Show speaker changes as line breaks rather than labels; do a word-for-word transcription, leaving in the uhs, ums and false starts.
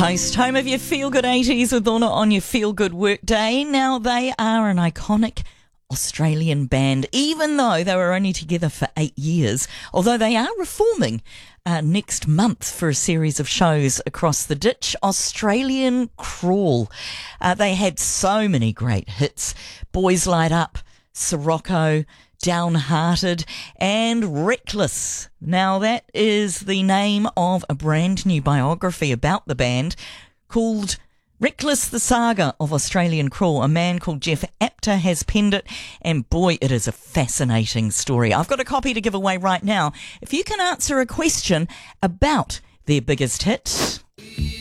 Coast, home of your feel-good eighties with Lorna on your feel-good work day. Now, they are an iconic Australian band, even though they were only together for eight years, although they are reforming uh, next month for a series of shows across the ditch. Australian Crawl. Uh, they had so many great hits. Boys Light Up, Sirocco, Downhearted and Reckless. Now that is the name of a brand new biography about the band called Reckless, the Saga of Australian Crawl. A man called Jeff Apter has penned it, and boy, it is a fascinating story. I've got a copy to give away right now. If you can answer a question about their biggest hit.